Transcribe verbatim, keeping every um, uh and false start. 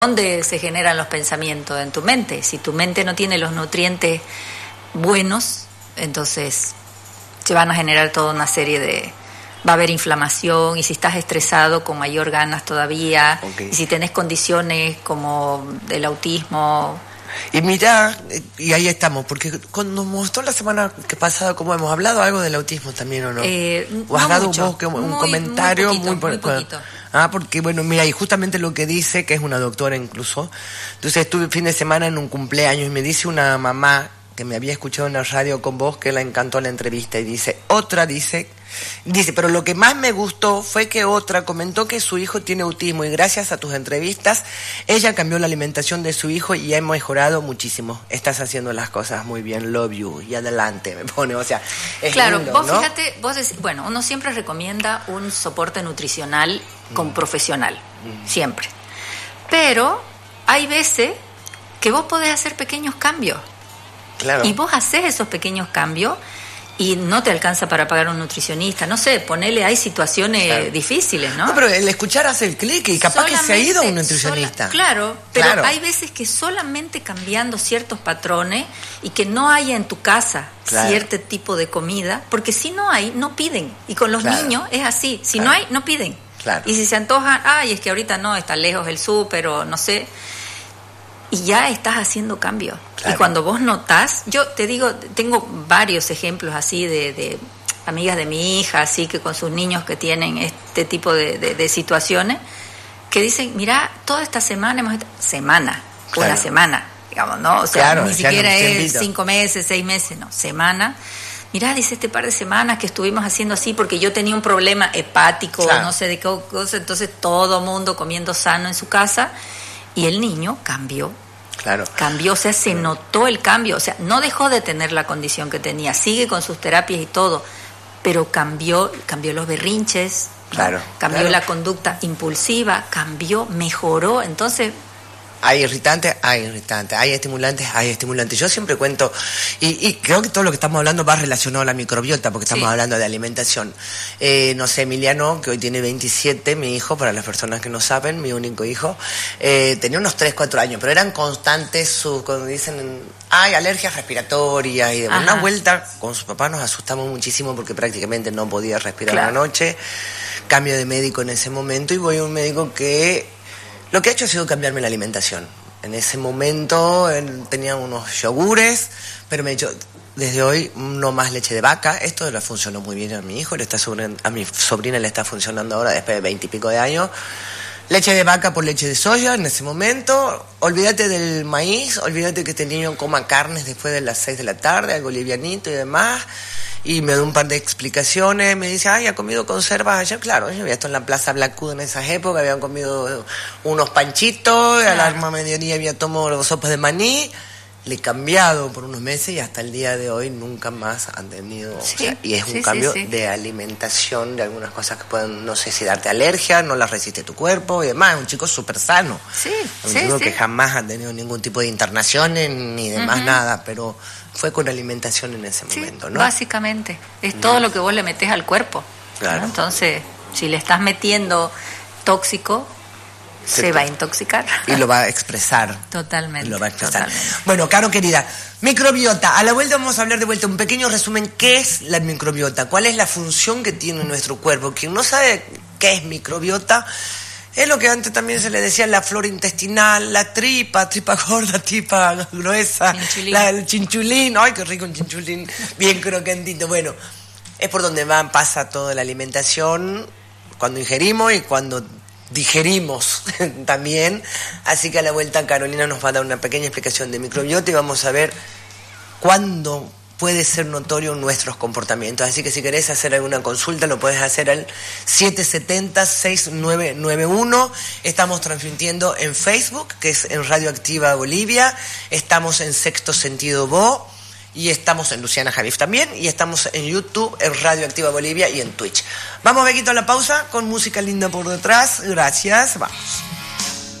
¿Dónde se generan los pensamientos? En tu mente. Si tu mente no tiene los nutrientes buenos, entonces se van a generar toda una serie de... Va a haber inflamación, y si estás estresado, con mayor ganas todavía. Okay. Y si tenés condiciones como el autismo... Y mira, y ahí estamos, porque cuando nos mostró la semana que pasada, como hemos hablado, algo del autismo también, ¿o no? Eh, ¿O has no dado mucho, vos que un muy, comentario muy poquito, muy, muy poquito. Ah, porque bueno, mira, y justamente lo que dice, que es una doctora incluso, entonces estuve el fin de semana en un cumpleaños y me dice una mamá que me había escuchado en la radio con vos que le encantó la entrevista, y dice, otra dice... Dice, pero lo que más me gustó fue que otra comentó que su hijo tiene autismo y gracias a tus entrevistas ella cambió la alimentación de su hijo y ha mejorado muchísimo. Estás haciendo las cosas muy bien, love you, y adelante, me pone, o sea, es claro, lindo, vos ¿no? fíjate, vos decís, bueno, uno siempre recomienda un soporte nutricional con Mm. profesional, Mm. siempre. Pero hay veces que vos podés hacer pequeños cambios. Claro. Y vos haces esos pequeños cambios y no te alcanza para pagar un nutricionista. No sé, ponele, hay situaciones claro. difíciles, ¿no? No, pero el escuchar hace el clic y capaz solamente, que se ha ido a un nutricionista. Sola, claro, pero claro. hay veces que solamente cambiando ciertos patrones y que no haya en tu casa claro. cierto tipo de comida, porque si no hay, no piden. Y con los claro. niños es así, si claro. no hay, no piden. Claro. Y si se antojan, ay, es que ahorita no, está lejos el súper o no sé... Y ya estás haciendo cambios. Claro. Y cuando vos notás, yo te digo, tengo varios ejemplos así de, de amigas de mi hija, así que con sus niños que tienen este tipo de, de, de situaciones, que dicen, mira, toda esta semana hemos estado, semana, claro. una semana, digamos, ¿no? O sea, claro, ni siquiera es cinco meses, seis meses, no, semana. Mirá, dice, este par de semanas que estuvimos haciendo así porque yo tenía un problema hepático, claro. no sé de qué cosa, entonces todo mundo comiendo sano en su casa. Y el niño cambió. Claro. Cambió, o sea, se notó el cambio. O sea, no dejó de tener la condición que tenía, sigue con sus terapias y todo, pero cambió, cambió los berrinches, claro, ¿no? cambió claro. la conducta impulsiva, cambió, mejoró. Entonces... Hay irritantes, hay irritantes, hay estimulantes, hay estimulantes. Yo siempre cuento, y, y creo que todo lo que estamos hablando va relacionado a la microbiota, porque estamos sí. hablando de alimentación. Eh, no sé, Emiliano, que hoy tiene veintisiete, mi hijo, para las personas que no saben, mi único hijo, eh, tenía unos tres, cuatro años, pero eran constantes sus, cuando dicen, hay alergias respiratorias y de una vuelta con su papá nos asustamos muchísimo porque prácticamente no podía respirar claro. la noche. Cambio de médico en ese momento y voy a un médico que... Lo que ha hecho ha sido cambiarme la alimentación. En ese momento él tenía unos yogures, pero me ha dicho, desde hoy no más leche de vaca. Esto le funcionó muy bien a mi hijo, le está sobre, a mi sobrina le está funcionando ahora después de veinte y pico de años. Leche de vaca por leche de soya en ese momento. Olvídate del maíz, olvídate que este niño coma carnes después de las seis de la tarde, algo livianito y demás. Y me da un par de explicaciones, me dice, ay, ¿ha comido conservas ayer? Claro, yo había estado en la Plaza Blacuda en esas épocas, habían comido unos panchitos, claro. a la mediodía había tomado sopas de maní, le he cambiado por unos meses y hasta el día de hoy nunca más han tenido, sí, o sea, y es sí, un cambio sí, sí. de alimentación, de algunas cosas que pueden, no sé si darte alergia, no las resiste tu cuerpo y demás, es un chico súper sano, sí, un sí, chico sí. que jamás ha tenido ningún tipo de internaciones ni demás uh-huh. nada, pero... Fue con alimentación en ese sí, momento, ¿no? Básicamente. Es todo lo que vos le metés al cuerpo. Claro. ¿no? Entonces, si le estás metiendo tóxico, se, se va a intoxicar. Y lo va a expresar. Totalmente. Lo va a expresar. Totalmente. Bueno, Caro querida, microbiota. A la vuelta vamos a hablar de vuelta un pequeño resumen. ¿Qué es la microbiota? ¿Cuál es la función que tiene nuestro cuerpo? Quien no sabe qué es microbiota... Es lo que antes también se le decía la flora intestinal, la tripa, tripa gorda, tripa gruesa, chinchulín. La, el chinchulín, ay qué rico un chinchulín, bien crocantito. Bueno, es por donde va, pasa toda la alimentación, cuando ingerimos y cuando digerimos también. Así que a la vuelta Carolina nos va a dar una pequeña explicación de microbiota y vamos a ver cuándo puede ser notorio nuestros comportamientos. Así que si querés hacer alguna consulta, lo puedes hacer al siete siete cero, seis nueve nueve uno. Estamos transmitiendo en Facebook, que es en Radioactiva Bolivia. Estamos en Sexto Sentido Bo. Y estamos en Luciana Javif también. Y estamos en YouTube, en Radioactiva Bolivia y en Twitch. Vamos, Bequito, a la pausa con música linda por detrás. Gracias. Vamos.